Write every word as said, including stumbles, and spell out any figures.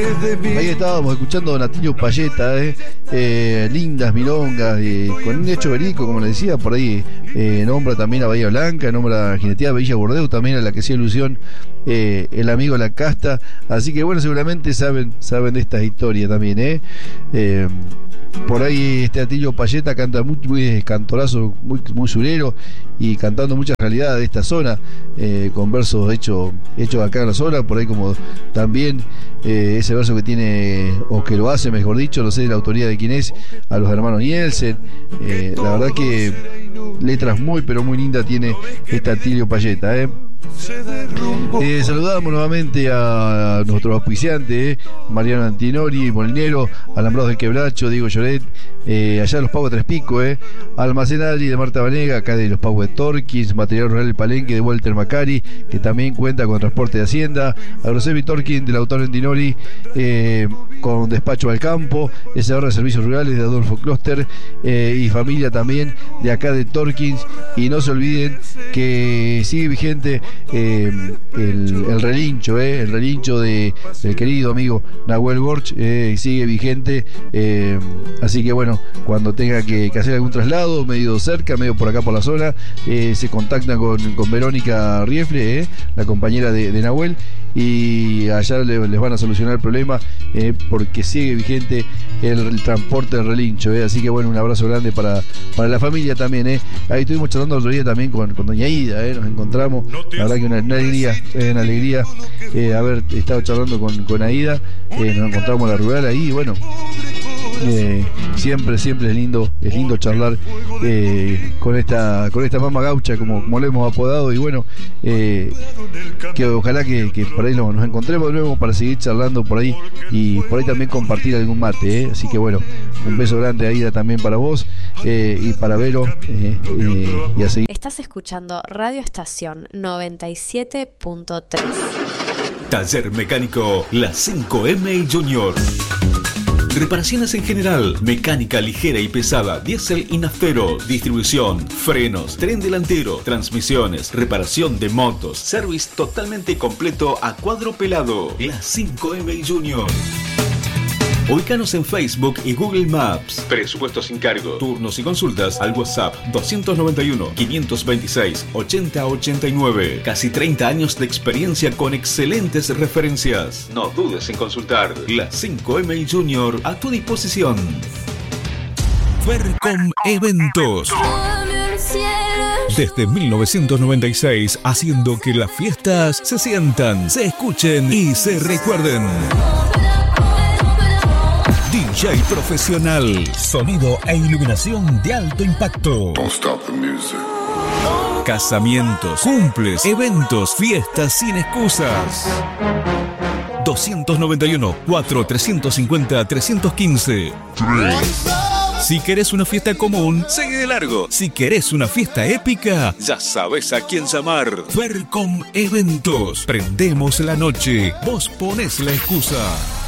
Ahí estábamos escuchando a Natilio Payeta, eh, eh, lindas milongas, eh, con un hecho verídico, como le decía, por ahí eh, nombra también a Bahía Blanca, nombra a Jineteada Villa Bordeaux, también a la que hacía ilusión eh, el amigo La Casta, así que bueno, seguramente saben, saben de estas historias también, eh. eh Por ahí este Natilio Payeta canta muy, muy cantorazo, muy, muy surero y cantando muchas realidades de esta zona, eh, con versos hechos hechos acá en la zona, por ahí como también eh, ese verso que tiene, o que lo hace, mejor dicho, no sé de la autoría de quién es, a los hermanos Nielsen. Eh, la verdad que letras muy, pero muy lindas tiene este Natilio Payeta, eh. Eh, saludamos nuevamente a nuestro auspiciante, eh, Mariano Antinori, Molinero, Alambrados del Quebracho, Diego Lloret, eh, allá de los Pagos de Tres Pico, eh, Almacenari de Marta Vanega, acá de los Pagos de Torkins, Material Rural del Palenque de Walter Macari, que también cuenta con transporte de Hacienda, Agrosevi Torkins del autor Antinori, eh, con despacho al campo, S R de Servicios Rurales de Adolfo Kloster, eh, y familia también de acá de Torkins. Y no se olviden que sigue vigente eh, el, el relincho, eh, el relincho de, del querido amigo Nahuel Borch, eh, sigue vigente, eh, así que bueno, cuando tenga que, que hacer algún traslado, medio cerca, medio por acá por la zona, eh, se contactan con, con Verónica Riefle, eh, la compañera de, de Nahuel, y allá le, les van a solucionar el problema, eh, porque sigue vigente el, el transporte del relincho, eh, así que bueno, un abrazo grande para, para la familia también, eh. Ahí estuvimos charlando el otro día también con, con doña Ida, eh, nos encontramos, la verdad que una, una alegría, eh, una alegría eh, haber estado charlando con, con Aida, eh, nos encontramos en la rural ahí, y bueno, Eh, siempre, siempre es lindo, es lindo charlar eh, con esta con esta mama gaucha, como, como le hemos apodado, y bueno, eh, que ojalá que, que por ahí nos, nos encontremos de nuevo para seguir charlando por ahí, y por ahí también compartir algún mate, eh. Así que bueno, un beso grande, Aida, también para vos, eh, y para Vero, eh, eh, y a seguir. Estás escuchando Radio Estación noventa y siete punto tres. Taller Mecánico La cinco eme Junior. Reparaciones en general, mecánica ligera y pesada, diésel y naftero, distribución, frenos, tren delantero, transmisiones, reparación de motos, service totalmente completo a cuadro pelado. La cinco eme Junior. Ubícanos en Facebook y Google Maps. Presupuesto sin cargo. Turnos y consultas al WhatsApp doscientos noventa y uno, quinientos veintiséis, ochenta ochenta y nueve. Casi treinta años de experiencia con excelentes referencias. No dudes en consultar. La cinco eme Junior a tu disposición. Fercom Eventos. Desde mil novecientos noventa y seis, haciendo que las fiestas se sientan, se escuchen y se recuerden. D J profesional, sonido e iluminación de alto impacto. Don't stop the music. Casamientos, cumples, eventos, fiestas sin excusas. doscientos noventa y uno, cuatro, trescientos cincuenta, trescientos quince. Si querés una fiesta común, sigue de largo. Si querés una fiesta épica, ya sabes a quién llamar. Fercom Eventos. Prendemos la noche, vos ponés la excusa.